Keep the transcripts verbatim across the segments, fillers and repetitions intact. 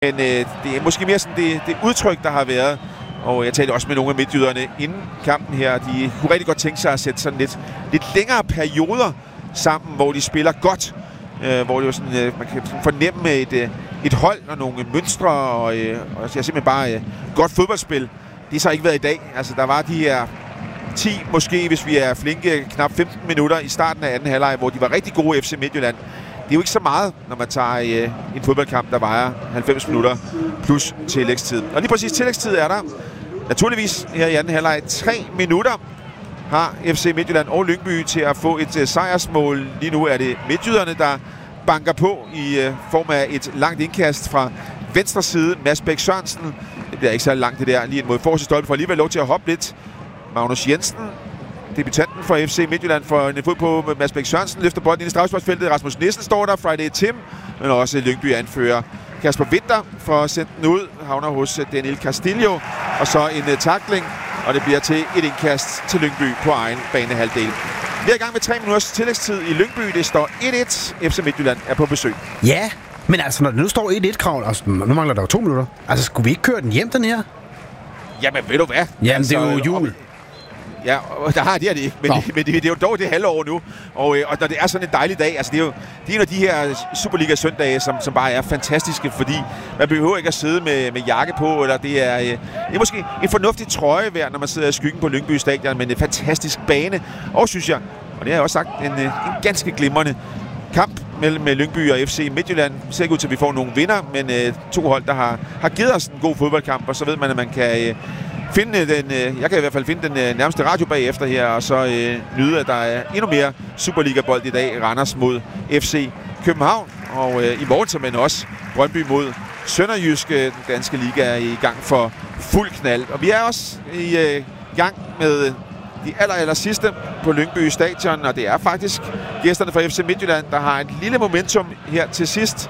Men øh, det er måske mere sådan det, det udtryk, der har været. Og jeg talte også med nogle af midtjyderne inden kampen her. De kunne rigtig godt tænke sig at sætte sådan lidt, lidt længere perioder sammen, hvor de spiller godt. Øh, hvor det jo sådan, øh, man kan sådan fornemme et, øh, et hold og nogle mønstre og, øh, og simpelthen bare øh, godt fodboldspil. Det har så ikke været i dag. Altså der var de her ti, måske hvis vi er flinke, knap femten minutter i starten af anden halvleg, hvor de var rigtig gode i F C Midtjylland. Det er jo ikke så meget, når man tager øh, en fodboldkamp, der vejer halvfems minutter plus tillægstid. Og lige præcis tillægstid er der naturligvis her i anden halvleg. Tre minutter har F C Midtjylland og Lyngby til at få et uh, sejrsmål. Lige nu er det midtjyderne, der banker på i uh, form af et langt indkast fra venstre side. Mads Bæk Sørensen. Det bliver ikke så langt det der. Lige en mod forreste stolpe for alligevel lov til at hoppe lidt. Magnus Jensen, debutanten for F C Midtjylland, for en fod på Mads Bæk Sørensen, løfter bolden ind i straffesparksfeltet. Rasmus Nielsen står der, Friday Tim, men også Lyngby anfører. Kasper Winter får sendt den ud, havner hos Daniel Castillo, og så en uh, tackling, og det bliver til et indkast til Lyngby på egen banehalvdel. Vi er i gang med tre minutters tillægstid i Lyngby. Det står et et. F C Midtjylland er på besøg. Ja, men altså, når det nu står et et-krav, altså, nu mangler der jo to minutter. Altså, skulle vi ikke køre den hjem, den her? Jamen, ved du hvad? Jamen, altså, det er jo jul. Ja, og der har de her det ikke, men, det, men det, det er jo dog det halvår nu. Og, og når det er sådan en dejlig dag, altså det er jo det er en af de her Superliga-søndage, som, som bare er fantastiske, fordi man behøver ikke at sidde med, med jakke på, eller det er, det er måske en fornuftig trøje værd, når man sidder i skyggen på Lyngby Stadion, men en fantastisk bane. Og synes jeg, og det har jeg også sagt, en, en ganske glimrende kamp mellem Lyngby og F C Midtjylland. Det ser ikke ud til, at vi får nogle vinder, men uh, to hold, der har, har givet os en god fodboldkamp, og så ved man, at man kan uh, finde den, uh, jeg kan i hvert fald finde den uh, nærmeste radio bagefter her, og så uh, nyde, at der er endnu mere Superliga-bold i dag. Randers mod F C København, og uh, i morgen så men også Brøndby mod Sønderjyske. Den danske liga er i gang for fuld knald. Og vi er også i uh, gang med de aller, aller sidste på Lyngby Stadion, og det er faktisk gæsterne fra F C Midtjylland, der har et lille momentum her til sidst.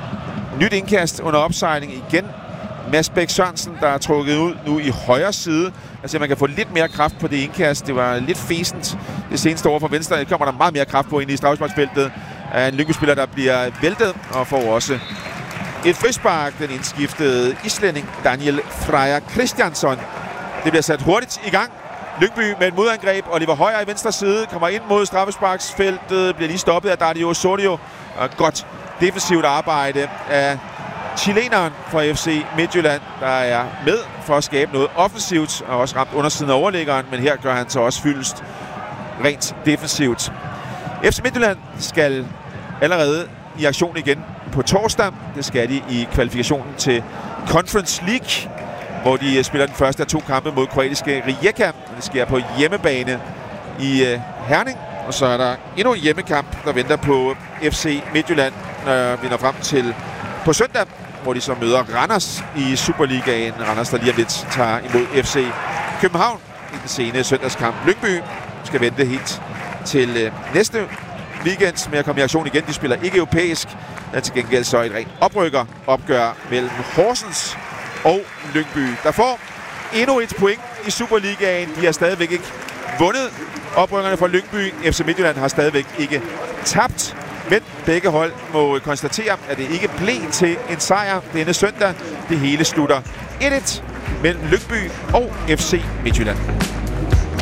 Nyt indkast under opsejling igen. Mads Bæk Sørensen, der er trukket ud nu i højre side. Altså, man kan få lidt mere kraft på det indkast. Det var lidt fæsent det seneste år fra venstre. Det kommer der meget mere kraft på ind i straffesparksfeltet. En Lyngby-spiller, der bliver væltet og får også et frispark. Den indskiftede islænding Daniel Freyr Christiansson. Det bliver sat hurtigt i gang. Lyngby med et modangreb. Oliver Højer i venstre side kommer ind mod straffesparksfeltet. Bliver lige stoppet af Dario Osorio. Og godt defensivt arbejde af chileneren fra F C Midtjylland, der er med for at skabe noget offensivt og også ramt undersiden af overliggeren, men her gør han så også fyldest rent defensivt. F C Midtjylland skal allerede i aktion igen på torsdag. Det skal de i kvalifikationen til Conference League, hvor de spiller den første af to kampe mod kroatiske Rijeka. Det sker på hjemmebane i Herning, og så er der endnu en hjemmekamp, der venter på F C Midtjylland, når vi når frem til på søndag, hvor de så møder Randers i Superligaen. Randers, der lige om lidt tager imod F C København i den sene søndagskamp. Lyngby skal vente helt til øh, næste weekend med at komme i aktion igen. De spiller ikke europæisk. Der er til gengæld så et rent oprykker opgør mellem Horsens og Lyngby, der får endnu et point i Superligaen. De har stadigvæk ikke vundet. Oprykkerne fra Lyngby, F C Midtjylland, har stadigvæk ikke tabt. Men begge hold må konstatere, at det ikke blev til en sejr denne søndag. Det hele slutter et et mellem Lyngby og F C Midtjylland.